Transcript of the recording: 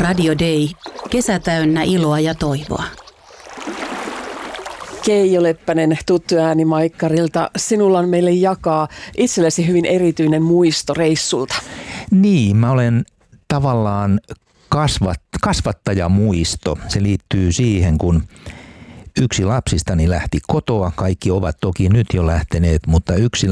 Radio Day. Kesä täynnä iloa ja toivoa. Keijo Leppänen, tuttu ääni Maikkarilta. Sinulla on meille jakaa itsellesi hyvin erityinen muisto reissulta. Niin, mä olen tavallaan kasvattajamuisto. Se liittyy siihen, kun yksi lapsistani lähti kotoa. Kaikki ovat toki nyt jo lähteneet, mutta yksi